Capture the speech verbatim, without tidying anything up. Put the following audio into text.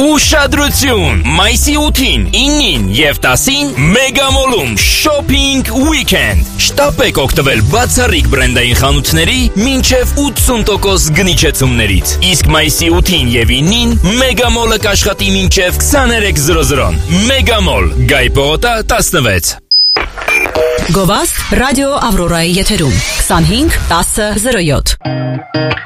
Ուշադրություն, մայիսի ութին, ինին և տասին Մեգամոլում Shopping Weekend։ Շտապեք օգտվել բացառիկ բրենդային խանութների մինչև ութսուն տոկոս գնիչեցումներից։ Իսկ մայիսի ութին և ինին Մեգամոլը կաշխատի մինչև քսաներեք զրո զրոն։ Մեգամոլ, Գայ Պողոտա տասնվեց։ Գովազդ ռադիո Ավրորայի եթերում քսանհինգ տասը զրո յոթ։